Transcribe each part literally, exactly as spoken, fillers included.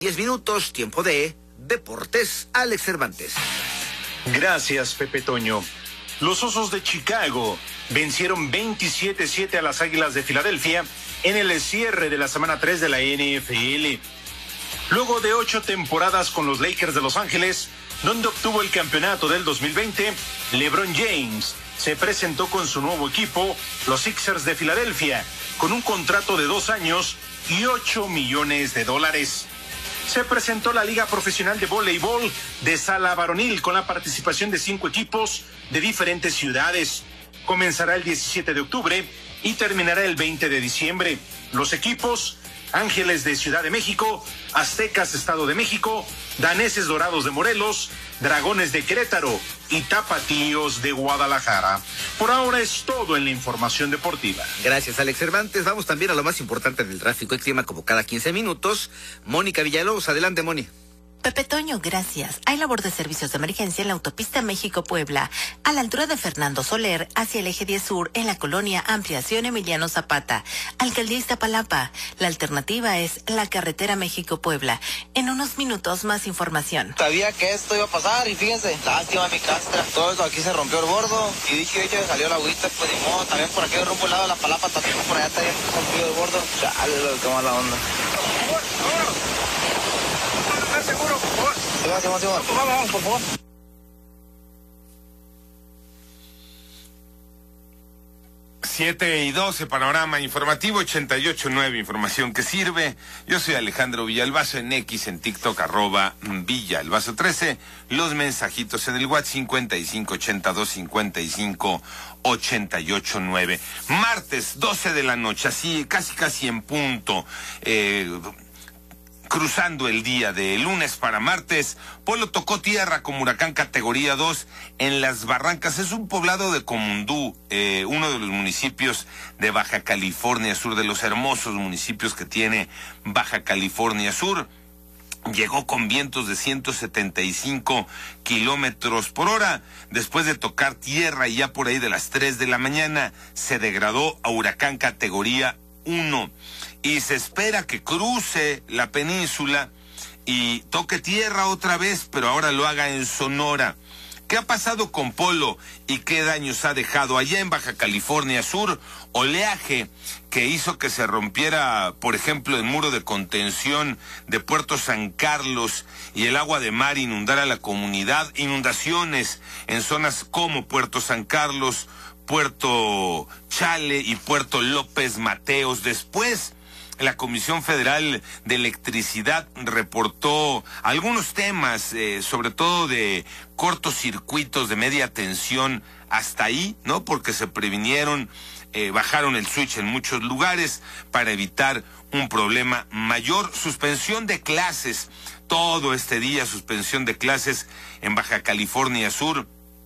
diez minutos, tiempo de Deportes, Alex Cervantes. Gracias, Pepe Toño. Los Osos de Chicago vencieron veintisiete siete a las Águilas de Filadelfia en el cierre de la semana tres de la N F L. Luego de ocho temporadas con los Lakers de Los Ángeles, donde obtuvo el campeonato del dos mil veinte, LeBron James se presentó con su nuevo equipo, los Sixers de Filadelfia, con un contrato de dos años y ocho millones de dólares. Se presentó la Liga Profesional de Voleibol de Sala Varonil con la participación de cinco equipos de diferentes ciudades. Comenzará el diecisiete de octubre y terminará el veinte de diciembre. Los equipos: Ángeles de Ciudad de México, Aztecas Estado de México, Daneses Dorados de Morelos, Dragones de Querétaro y Tapatíos de Guadalajara. Por ahora es todo en la información deportiva. Gracias, Alex Cervantes. Vamos también a lo más importante del tráfico y clima, como cada quince minutos. Mónica Villalobos, adelante, Moni. Pepe Toño, gracias. Hay labor de servicios de emergencia en la autopista México-Puebla, a la altura de Fernando Soler, hacia el eje diez sur, en la colonia Ampliación Emiliano Zapata, Alcaldía Iztapalapa. La alternativa es la carretera México-Puebla. En unos minutos, más información. Sabía que esto iba a pasar y fíjense, lástima mi castra. Todo eso aquí se rompió el bordo y dije, oye, salió la agüita, pues ni modo. También por aquí rumbo al lado de la Palapa, también por allá también rompió el bordo. Chale, qué mala onda. Por favor, vámonos. ¿Estás seguro, por favor? Sí, vamos, vamos, vamos. Vamos, vamos, por favor. siete y doce, panorama informativo, ochenta y ocho nueve, información que sirve. Yo soy Alejandro Villalbazo, en X, en TikTok, arroba Villalbazo trece. Los mensajitos en el WhatsApp cincuenta y cinco ochenta y dos cincuenta y cinco ochenta y ocho nueve. Martes, doce de la noche, así, casi casi en punto. Eh... Cruzando el día de lunes para martes, Polo tocó tierra como huracán categoría dos en Las Barrancas. Es un poblado de Comundú, eh, uno de los municipios de Baja California Sur, de los hermosos municipios que tiene Baja California Sur. Llegó con vientos de ciento setenta y cinco kilómetros por hora. Después de tocar tierra, y ya por ahí de las tres de la mañana, se degradó a huracán categoría uno. Y se espera que cruce la península y toque tierra otra vez, pero ahora lo haga en Sonora. ¿Qué ha pasado con Polo y qué daños ha dejado allá en Baja California Sur? Oleaje que hizo que se rompiera, por ejemplo, el muro de contención de Puerto San Carlos y el agua de mar inundara la comunidad. Inundaciones en zonas como Puerto San Carlos, Puerto Chale y Puerto López Mateos. Después, la Comisión Federal de Electricidad reportó algunos temas, eh, sobre todo de cortocircuitos de media tensión hasta ahí, ¿no? Porque se previnieron, eh, bajaron el switch en muchos lugares para evitar un problema mayor. Suspensión de clases, todo este día, suspensión de clases en Baja California Sur.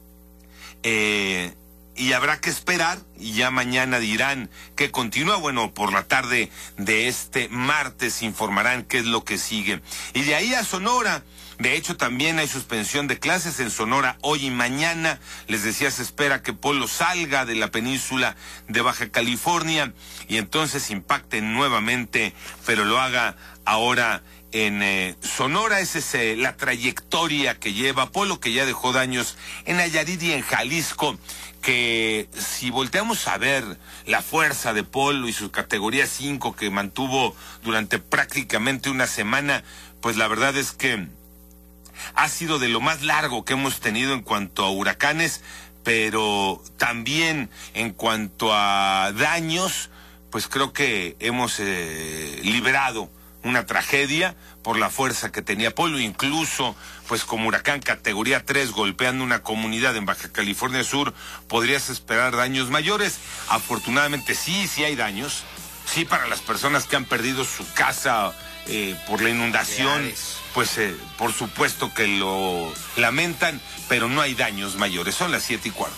Eh... Y habrá que esperar, y ya mañana dirán que continúa. Bueno, por la tarde de este martes informarán qué es lo que sigue. Y de ahí a Sonora, de hecho también hay suspensión de clases en Sonora hoy y mañana. Les decía, se espera que Polo salga de la península de Baja California y entonces impacte nuevamente, pero lo haga ahora en eh, Sonora. Esa es eh, la trayectoria que lleva Polo, que ya dejó daños en Nayarit y en Jalisco, que si volteamos a ver la fuerza de Polo y su categoría cinco que mantuvo durante prácticamente una semana, pues la verdad es que ha sido de lo más largo que hemos tenido en cuanto a huracanes, pero también en cuanto a daños, pues creo que hemos eh, librado una tragedia por la fuerza que tenía Polo. Incluso, pues como huracán categoría tres golpeando una comunidad en Baja California Sur, podrías esperar daños mayores. Afortunadamente sí, sí hay daños. Sí, para las personas que han perdido su casa eh, por la inundación, pues eh, por supuesto que lo lamentan, pero no hay daños mayores. Son las siete y cuarto.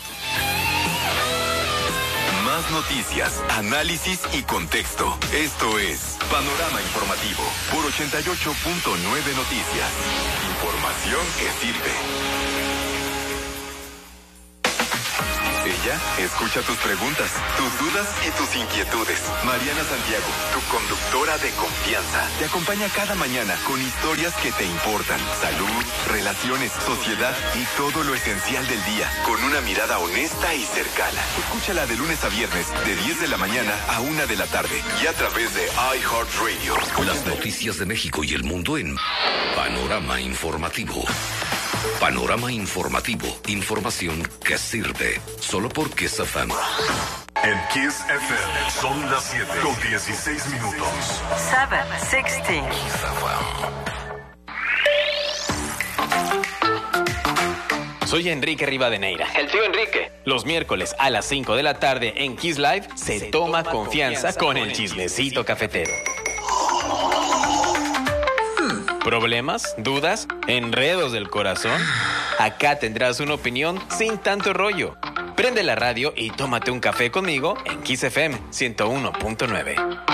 Más noticias, análisis y contexto. Esto es Panorama Informativo por ochenta y ocho punto nueve Noticias. Información que sirve. ella escucha tus preguntas, tus dudas y tus inquietudes. Mariana Santiago, tu conductora de confianza, te acompaña cada mañana con historias que te importan. Salud, relaciones, sociedad y todo lo esencial del día, con una mirada honesta y cercana. Escúchala de lunes a viernes, de diez de la mañana a una de la tarde y a través de iHeartRadio. Las noticias de México y el mundo en Panorama Informativo. Panorama Informativo. Información que sirve. Solo por Kiss F M. En Kiss F M son las siete con dieciséis minutos. siete, dieciséis. Soy Enrique Rivadeneira, el tío Enrique. Los miércoles a las cinco de la tarde en Kiss Live se, se toma, toma confianza, confianza con el chismecito cafetero. ¿Problemas? ¿Dudas? ¿Enredos del corazón? Acá tendrás una opinión sin tanto rollo. Prende la radio y tómate un café conmigo en Kiss F M ciento uno punto nueve.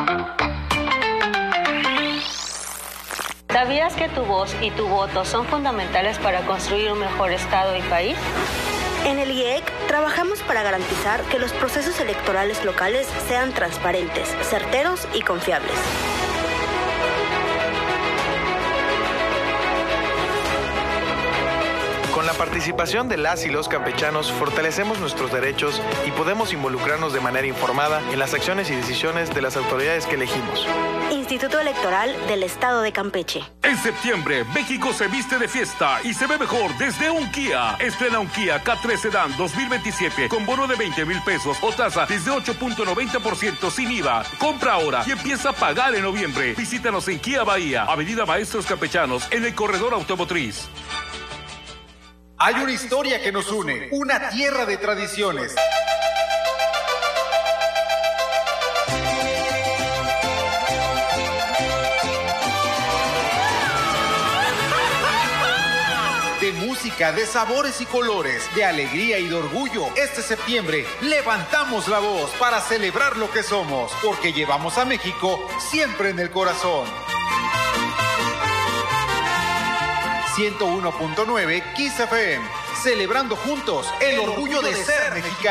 ¿Sabías que tu voz y tu voto son fundamentales para construir un mejor Estado y país? En el I E C trabajamos para garantizar que los procesos electorales locales sean transparentes, certeros y confiables. Con la participación de las y los campechanos fortalecemos nuestros derechos y podemos involucrarnos de manera informada en las acciones y decisiones de las autoridades que elegimos. Instituto Electoral del Estado de Campeche. En septiembre, México se viste de fiesta y se ve mejor desde un Kia. Estrena un Kia K tres Sedan dos mil veintisiete con bono de veinte mil pesos o tasa desde ocho punto noventa por ciento sin I V A. Compra ahora y empieza a pagar en noviembre. Visítanos en Kia Bahía, Avenida Maestros Campechanos, en el Corredor Automotriz. Hay una historia que nos une, una tierra de tradiciones. De música, de sabores y colores, de alegría y de orgullo. Este septiembre levantamos la voz para celebrar lo que somos, porque llevamos a México siempre en el corazón. ciento uno punto nueve Kiss F M, celebrando juntos el orgullo de ser mexicanos.